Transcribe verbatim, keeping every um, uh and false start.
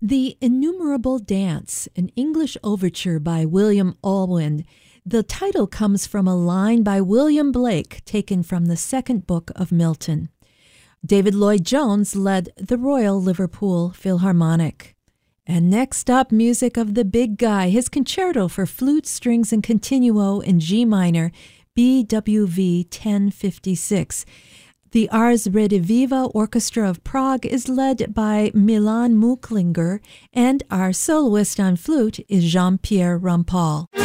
The Innumerable Dance, an English overture by William Alwyn. The title comes from a line by William Blake taken from the second book of Milton. David Lloyd-Jones led the Royal Liverpool Philharmonic. And next up, music of the big guy, his concerto for flute, strings, and continuo in G minor, B W V ten fifty-six. The Ars Rediviva Orchestra of Prague is led by Milan Mucklinger, and our soloist on flute is Jean-Pierre Rampal.